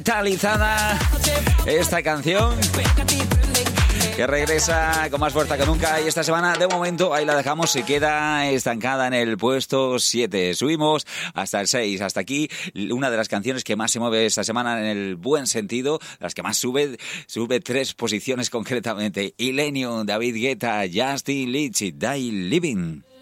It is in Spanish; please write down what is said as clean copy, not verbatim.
revitalizada esta canción que regresa con más fuerza que nunca, y esta semana de momento ahí la dejamos, se queda estancada en el puesto 7, subimos hasta el 6, hasta aquí una de las canciones que más se mueve esta semana en el buen sentido, las que más sube 3 posiciones concretamente: Illenium, David Guetta, Justin Leach, Die Living.